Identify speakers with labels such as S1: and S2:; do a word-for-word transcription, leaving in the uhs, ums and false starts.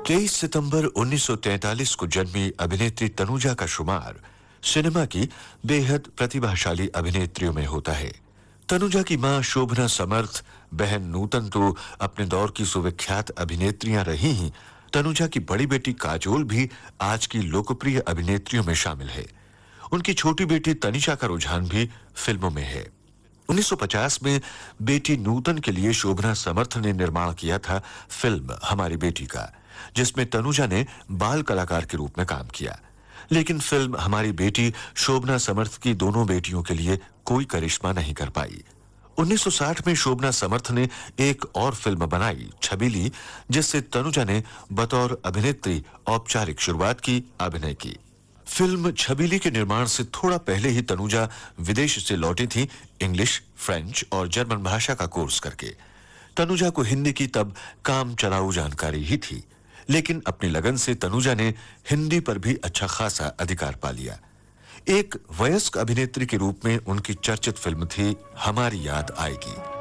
S1: तेईस सितंबर उन्नीस सौ तैंतालीस को जन्मी अभिनेत्री तनुजा का शुमार सिनेमा की बेहद प्रतिभाशाली अभिनेत्रियों में होता है। तनुजा की मां शोभना समर्थ, बहन नूतन तो अपने दौर की सुविख्यात अभिनेत्रियां रही ही, तनुजा की बड़ी बेटी काजोल भी आज की लोकप्रिय अभिनेत्रियों में शामिल है। उनकी छोटी बेटी तनिषा का रुझान भी फिल्मों में है। उन्नीस सौ पचास में बेटी नूतन के लिए शोभना समर्थ ने निर्माण किया था फिल्म हमारी बेटी का, जिसमें तनुजा ने बाल कलाकार के रूप में काम किया। लेकिन फिल्म हमारी बेटी शोभना समर्थ की दोनों बेटियों के लिए कोई करिश्मा नहीं कर पाई। उन्नीस सौ साठ में शोभना समर्थ ने एक और फिल्म बनाई, छबीली, जिससे तनुजा ने बतौर अभिनेत्री औपचारिक शुरुआत की, अभिनय की। फिल्म छबीली के निर्माण से थोड़ा पहले ही तनुजा विदेश से लौटी थी, इंग्लिश, फ्रेंच और जर्मन भाषा का कोर्स करके। तनुजा को हिंदी की तब काम चलाऊ जानकारी ही थी, लेकिन अपनी लगन से तनुजा ने हिंदी पर भी अच्छा खासा अधिकार पा लिया। एक वयस्क अभिनेत्री के रूप में उनकी चर्चित फिल्म थी हमारी याद आएगी।